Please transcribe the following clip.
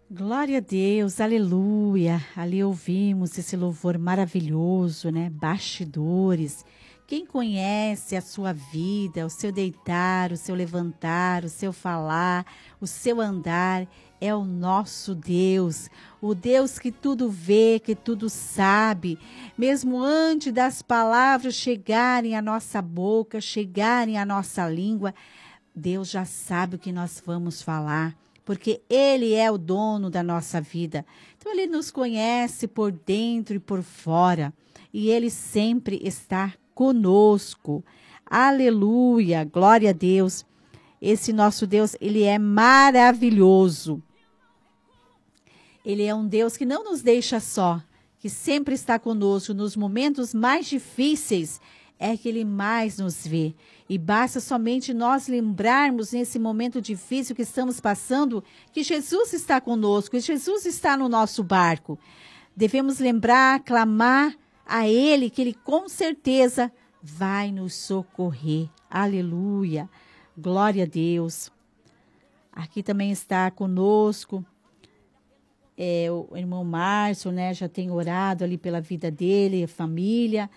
Glória a Deus, aleluia. Ali ouvimos esse louvor maravilhoso, né? Bastidores. Quem conhece a sua vida, o seu deitar, o seu levantar, o seu falar, o seu andar, é o nosso Deus. O Deus que tudo vê, que tudo sabe. Mesmo antes das palavras chegarem à nossa boca, chegarem à nossa língua, Deus já sabe o que nós vamos falar, porque Ele é o dono da nossa vida. Então, Ele nos conhece por dentro e por fora, e Ele sempre está conosco. Aleluia, glória a Deus. Esse nosso Deus, Ele é maravilhoso. Ele é um Deus que não nos deixa só, que sempre está conosco nos momentos mais difíceis, é que Ele mais nos vê. E basta somente nós lembrarmos nesse momento difícil que estamos passando, que Jesus está conosco, que Jesus está no nosso barco. Devemos lembrar, clamar a Ele, que Ele com certeza vai nos socorrer. Aleluia, glória a Deus. Aqui também está conosco o irmão Márcio, né, já tem orado ali pela vida dele, a família.